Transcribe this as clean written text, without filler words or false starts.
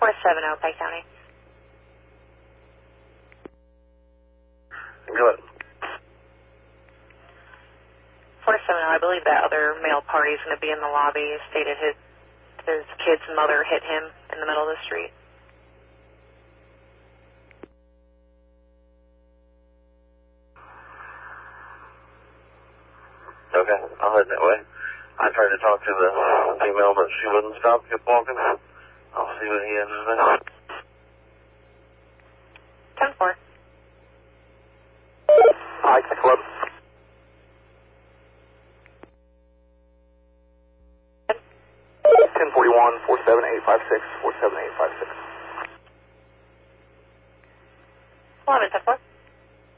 470, Pike County. Good. 470, I believe that other male party is going to be in the lobby. He stated his kid's mother hit him in the middle of the street. Okay, I'll head that way. I tried to talk to the female, but she wouldn't stop, kept walking. I'll see what he has to say. 10-4. Hi, Club. 1041, 47856, 47856. 11-10-4.